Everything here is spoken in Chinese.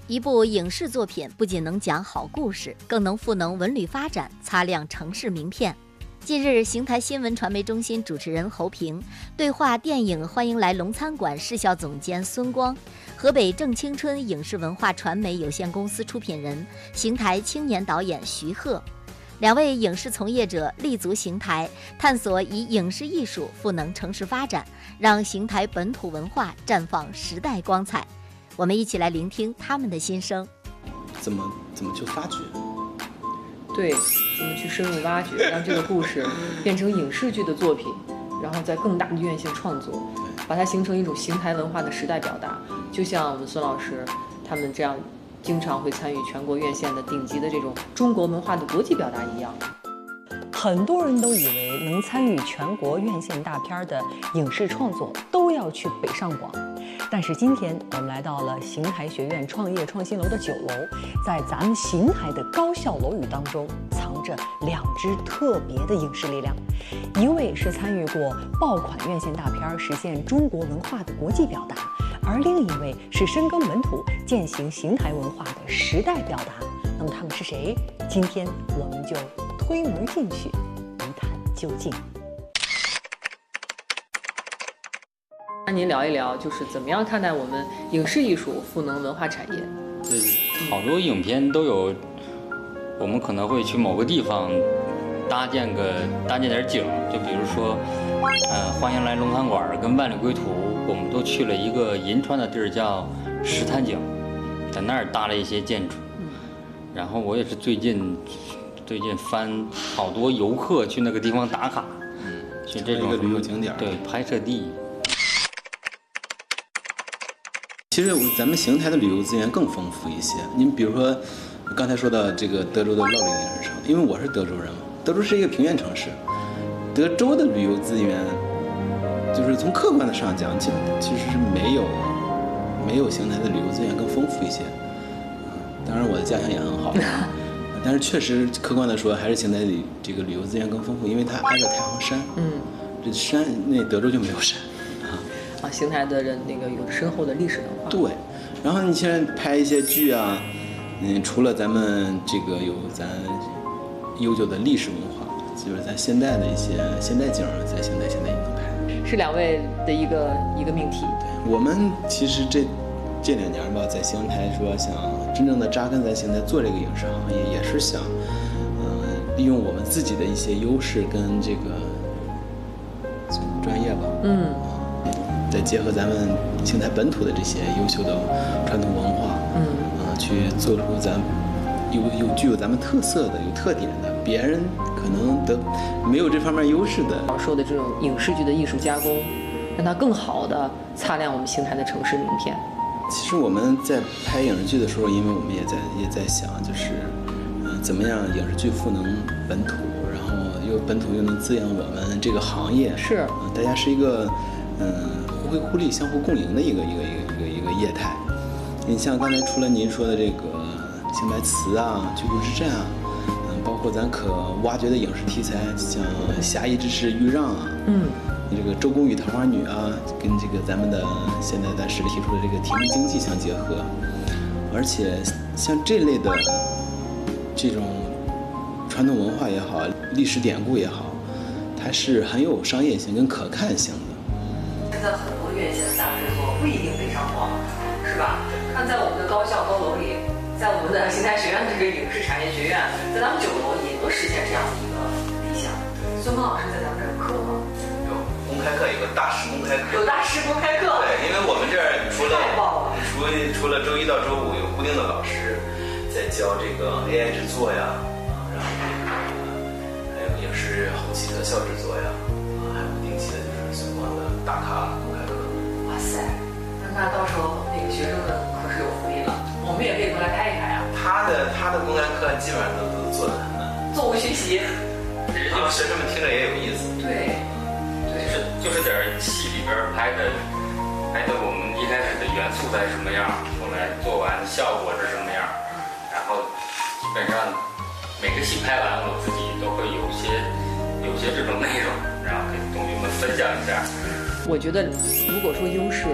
一部影视作品不仅能讲好故事，更能赋能文旅发展，擦亮城市名片。近日，邢台新闻传媒中心主持人侯平对话电影《欢迎来龙餐馆》市校总监孙光、河北正青春影视文化传媒有限公司出品人、邢台青年导演徐鹤。两位影视从业者立足邢台，探索以影视艺术赋能城市发展，让邢台本土文化绽放时代光彩。我们一起来聆听他们的心声。 怎么去发掘？ 对，怎么去深入挖掘，让这个故事变成影视剧的作品，然后在更大的院线创作，把它形成一种邢台文化的时代表达。就像我们孙老师他们这样经常会参与全国院线的顶级的这种中国文化的国际表达一样。 很多人都以为能参与全国院线大片的影视创作都要去北上广，但是今天我们来到了邢台学院创业创新楼的9楼，在咱们邢台的高校楼宇当中藏着2支特别的影视力量，一位是参与过爆款院线大片实现中国文化的国际表达，而另一位是深耕本土践行邢台文化的时代表达。那么他们是谁？今天我们就推门进去一探究竟。 那您聊一聊，就是怎么样看待我们影视艺术赋能文化产业？ 对，好多影片都有，我们可能会去某个地方搭建点景，就比如说，欢迎来龙餐馆跟万里归途，我们都去了一个银川的地儿叫石潭井，在那儿搭了一些建筑。然后我也是最近翻好多游客去那个地方打卡，去这种旅游景点， 对，拍摄地。 其实咱们邢台的旅游资源更丰富一些。你比如说，刚才说到这个德州的乐陵影视城，因为我是德州人嘛，德州是一个平原城市，德州的旅游资源，就是从客观的上讲，其实是没有邢台的旅游资源更丰富一些。当然我的家乡也很好，但是确实客观的说，还是邢台里这个旅游资源更丰富，因为它挨着太行山。这山那德州就没有山。 邢台的人那个有深厚的历史文化。 对，然后你现在拍一些剧啊，除了咱们这个有咱悠久的历史文化，就是咱现代的一些现代景，在邢台现在也能拍。 是2位的一个命题。 对，我们其实这2年吧，在邢台说想真正的扎根在邢台做这个影视行业，也是想，利用我们自己的一些优势跟这个专业吧，再结合咱们邢台本土的这些优秀的传统文化，去做出咱具有咱们特色的、有特点的，别人可能没有这方面优势的。 说的这种影视剧的艺术加工，让它更好的擦亮我们邢台的城市名片。 其实我们在拍影视剧的时候，因为我们也在想，就是怎么样影视剧赋能本土，然后本土又能滋养我们这个行业， 是大家是一个互惠互利、相互共赢的一个业态。你像刚才除了您说的这个邢台词啊、居住之战啊，包括咱可挖掘的影视题材，像侠义之士豫让啊，这个周公与桃花女啊，跟这个咱们的现在暂时提出的这个体育经济相结合，而且像这类的这种传统文化也好，历史典故也好，它是很有商业性跟可看性的。 现在很多院线的大制作不一定北上广，是吧？看在我们的高校高楼里，在我们的邢台学院这个影视产业学院，在咱们9楼也能实现这样的一个理想。孙峰老师在咱们这儿有课吗？ 公开课有个大师公开课， 有大师公开课。对， 因为我们这儿除了周一到周五有固定的老师在教这个 AI 制作呀，然后还有影视后期特效制作呀，还有定期的就是孙光的大咖公开课。 哇塞，那到时候那个学生们可是有福利了，我们也可以过来开一开呀。 他的公开课基本上都做得很难， 座无虚席， 学生们听着也有意思。 对。 就是点戏里边拍的我们一开始的元素在什么样，后来做完效果是什么样，然后基本上每个戏拍完，我自己都会有些这种内容，然后跟同学们分享一下。 我觉得如果说优势